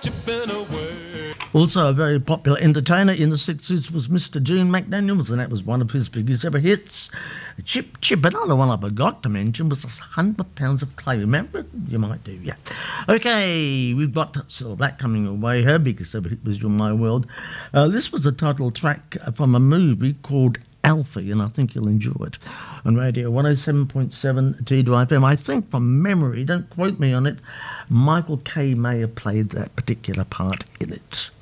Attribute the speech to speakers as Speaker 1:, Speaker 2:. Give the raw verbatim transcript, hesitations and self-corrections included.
Speaker 1: chipping away.
Speaker 2: Also a very popular entertainer in the sixties was Mister Gene McDaniels, and that was one of his biggest ever hits. Chip, chip. Another one I forgot to mention was one hundred pounds of clay. Remember it? You might do, yeah. Okay, we've got Cilla Black coming away. Her biggest ever hit was You're My World. Uh, this was a title track from a movie called Alfie, and I think you'll enjoy it. On Radio one oh seven point seven T W F M. I think from memory, don't quote me on it, Michael K. may have played that particular part in it.